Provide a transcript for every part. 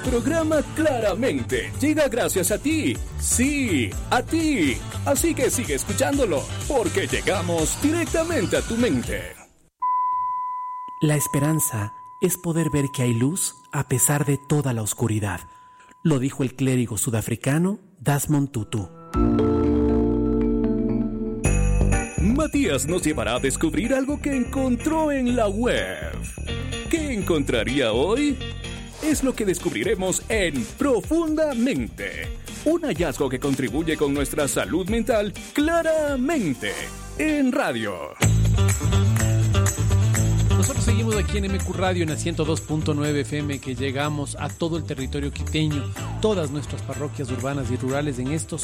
Programa Claramente llega gracias a ti. Sí, a ti. Así que sigue escuchándolo, porque llegamos directamente a tu mente. La esperanza es poder ver que hay luz a pesar de toda la oscuridad. Lo dijo el clérigo sudafricano Desmond Tutu. Matías nos llevará a descubrir algo que encontró en la web. ¿Qué encontraría hoy? Es lo que descubriremos en Profundamente. Un hallazgo que contribuye con nuestra salud mental claramente en radio. Nosotros seguimos aquí en MQ Radio en la 102.9 FM, que llegamos a todo el territorio quiteño, todas nuestras parroquias urbanas y rurales en estos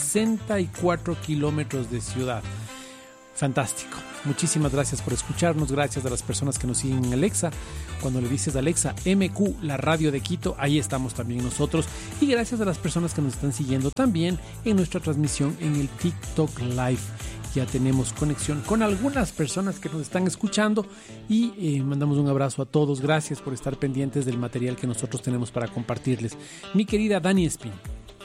64 kilómetros de ciudad. Fantástico. Muchísimas gracias por escucharnos, gracias a las personas que nos siguen en Alexa. Cuando le dices Alexa, MQ, la radio de Quito, ahí estamos también nosotros. Y gracias a las personas que nos están siguiendo también en nuestra transmisión en el TikTok Live. Ya tenemos conexión con algunas personas que nos están escuchando y mandamos un abrazo a todos. Gracias por estar pendientes del material que nosotros tenemos para compartirles. Mi querida Dani Espín.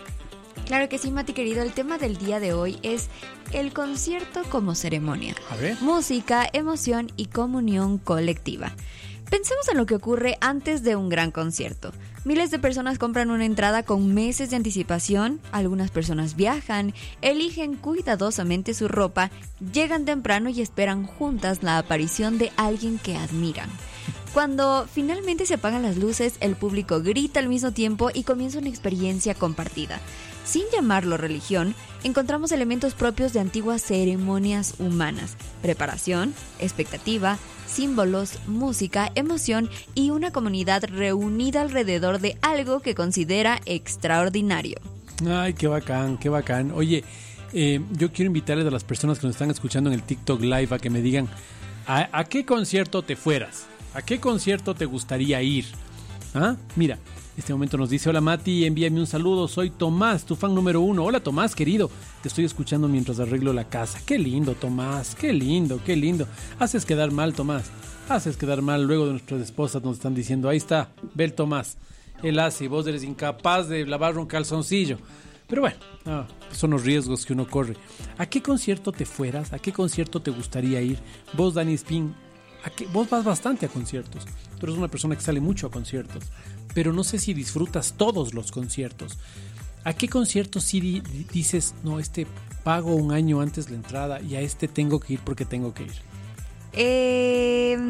Claro que sí, Mati querido. El tema del día de hoy es el concierto como ceremonia. A ver. Música, emoción y comunión colectiva. Pensemos en lo que ocurre antes de un gran concierto. Miles de personas compran una entrada con meses de anticipación, algunas personas viajan, eligen cuidadosamente su ropa, llegan temprano y esperan juntas la aparición de alguien que admiran. Cuando finalmente se apagan las luces, el público grita al mismo tiempo y comienza una experiencia compartida. Sin llamarlo religión, encontramos elementos propios de antiguas ceremonias humanas: preparación, expectativa, símbolos, música, emoción y una comunidad reunida alrededor de algo que considera extraordinario. Ay, qué bacán, qué bacán. Oye, yo quiero invitarles a las personas que nos están escuchando en el TikTok Live a que me digan ¿a qué concierto te fueras? ¿A qué concierto te gustaría ir? ¿Ah? Mira, este momento nos dice: hola Mati, envíame un saludo, soy Tomás, tu fan número 1. Hola Tomás, querido, te estoy escuchando mientras arreglo la casa. Qué lindo, Tomás, qué lindo, qué lindo. Haces quedar mal, Tomás, haces quedar mal. Luego de nuestras esposas nos están diciendo: ahí está, ve el Tomás, él hace y vos eres incapaz de lavar un calzoncillo. Pero bueno, son los riesgos que uno corre. ¿A qué concierto te fueras? ¿A qué concierto te gustaría ir? Vos, Dani Espín, vos vas bastante a conciertos. Tú eres una persona que sale mucho a conciertos, pero no sé si disfrutas todos los conciertos. ¿A qué conciertos sí dices, no, pago un año antes la entrada y a tengo que ir porque tengo que ir?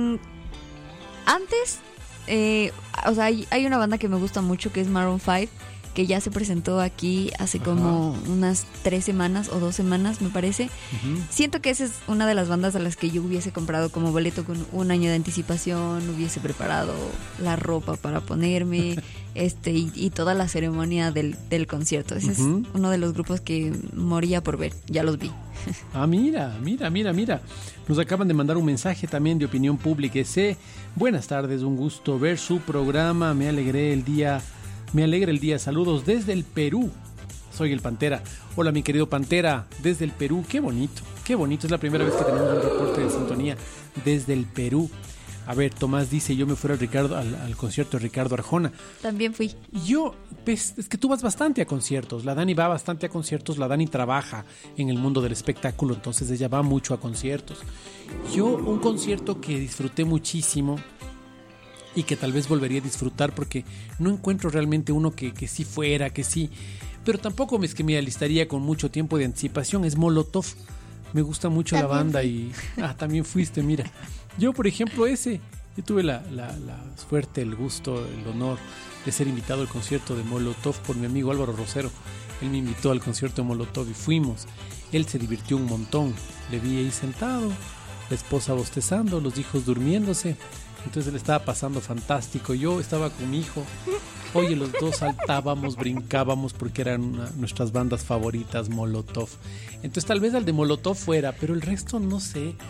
Antes, hay una banda que me gusta mucho que es Maroon 5, que ya se presentó aquí hace como unas 3 semanas o 2 semanas, me parece. Uh-huh. Siento que esa es una de las bandas a las que yo hubiese comprado como boleto con un año de anticipación, hubiese preparado la ropa para ponerme, y toda la ceremonia del concierto. Ese es uno de los grupos que moría por ver, ya los vi. Ah, mira. Nos acaban de mandar un mensaje también de Opinión Pública. Buenas tardes, un gusto ver su programa, me alegra el día. Saludos desde el Perú. Soy el Pantera. Hola, mi querido Pantera, desde el Perú. Qué bonito. Es la primera vez que tenemos un reporte de sintonía desde el Perú. A ver, Tomás dice: yo me fui al concierto de Ricardo Arjona. También fui. Es que tú vas bastante a conciertos. La Dani va bastante a conciertos. La Dani trabaja en el mundo del espectáculo, entonces ella va mucho a conciertos. Yo, un concierto que disfruté muchísimo y que tal vez volvería a disfrutar, porque no encuentro realmente uno que sí fuera, que sí, pero tampoco es que me alistaría con mucho tiempo de anticipación, es Molotov. Me gusta mucho la banda y también fuiste, mira. Yo, por ejemplo, yo tuve la suerte, el gusto, el honor de ser invitado al concierto de Molotov por mi amigo Álvaro Rosero. Él me invitó al concierto de Molotov y fuimos. Él se divirtió un montón, le vi ahí sentado, la esposa bostezando, los hijos durmiéndose. Entonces él estaba pasando fantástico. Yo estaba con mi hijo. Oye, los dos saltábamos, brincábamos porque eran nuestras bandas favoritas, Molotov. Entonces tal vez al de Molotov fuera, pero el resto no sé.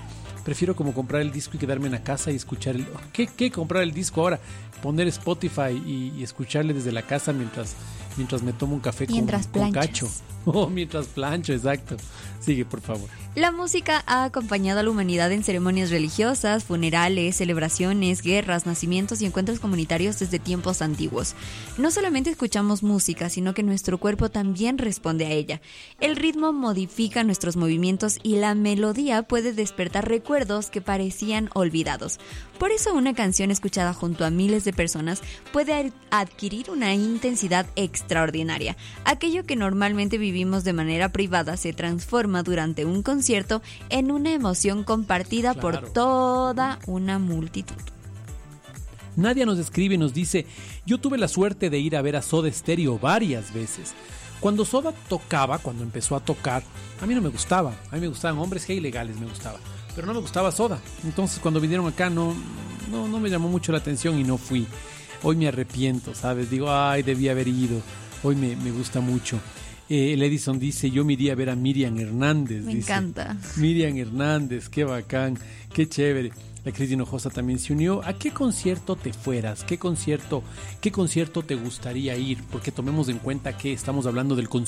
prefiero como comprar el disco y quedarme en la casa y escuchar el... ¿Qué comprar el disco ahora? Poner Spotify y escucharle desde la casa mientras me tomo un café con cacho. Mientras plancho, exacto. Sigue, por favor. La música ha acompañado a la humanidad en ceremonias religiosas, funerales, celebraciones, guerras, nacimientos y encuentros comunitarios desde tiempos antiguos. No solamente escuchamos música, sino que nuestro cuerpo también responde a ella. El ritmo modifica nuestros movimientos y la melodía puede despertar recuerdos que parecían olvidados. Por eso una canción escuchada junto a miles de personas puede adquirir una intensidad extraordinaria. Aquello que normalmente vivimos de manera privada se transforma durante un concierto en una emoción compartida por toda una multitud. Nadia nos escribe y nos dice: yo tuve la suerte de ir a ver a Soda Stereo varias veces. Cuando Soda tocaba, cuando empezó a tocar, a mí no me gustaba. A mí me gustaban Hombres G ilegales, me gustaba. Pero no me gustaba Soda. Entonces cuando vinieron acá no me llamó mucho la atención y no fui. Hoy me arrepiento, ¿sabes? Digo, ay, debí haber ido. Hoy me gusta mucho. El Edison dice: yo me iría a ver a Miriam Hernández. Me encanta. Miriam Hernández, qué bacán, qué chévere. La Cris Hinojosa también se unió. ¿A qué concierto te fueras? ¿Qué concierto te gustaría ir? Porque tomemos en cuenta que estamos hablando del concierto